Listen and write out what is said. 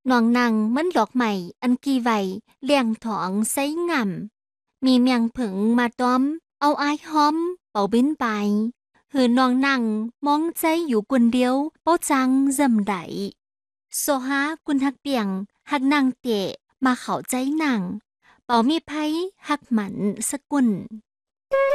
น้องนางมันดอกใหม่อันกี่ไวเลี้ยงถองไซงำมีเมียงผึ่งมาต้อมเอาอายหอมเป่าบินไปหือน้องนางมองใจอยู่คนเดียวเป้าจังจำไดโซฮากุนฮักเปียงฮักนางเตะมาเข้าใจนางเป่ามีไผฮักหมันสกุล